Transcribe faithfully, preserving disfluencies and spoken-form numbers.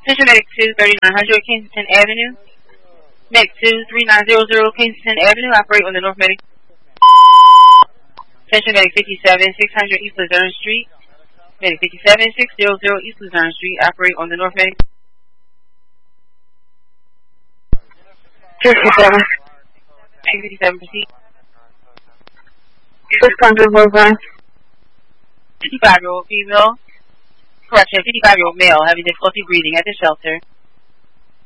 Attention Medic two thirty-nine hundred Kensington Avenue. Medic two three nine zero zero Kensington Avenue, operate on the North Medic. Attention Medic fifty-seven six hundred East Luzerne Street. Medic fifty-seven six hundred East Luzerne Street, operate on the North Medic. fifty-seven. fifty-seven, proceed. six hundred Luzerne. fifty-five-year-old female, correction, fifty-five-year-old male having difficulty breathing at the shelter.